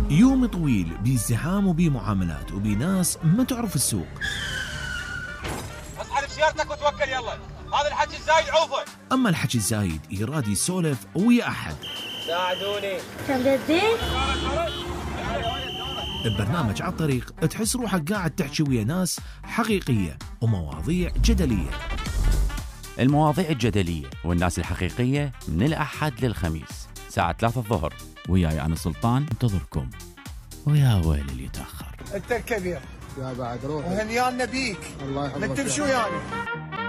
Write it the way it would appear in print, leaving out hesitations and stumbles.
يوم طويل بازدحام وبمعاملات وبناس ما تعرف السوق. اصحى بسيارتك وتوكل يلا، هذا الحكي الزايد عوفه. اما الحكي الزايد يراد يسولف ويا احد. ساعدوني. كم بدي؟ ببرنامج على الطريق تحس روحك قاعد تحكي ويا ناس حقيقية ومواضيع جدلية. المواضيع الجدلية والناس الحقيقية من الأحد للخميس الساعة 3 الظهر. وياي أنا سلطان انتظركم. ويا ويل اللي يتأخر. انت الكبير يا بعد روح وهنيان بيك. الله يحفظك. نكتب شو يعني؟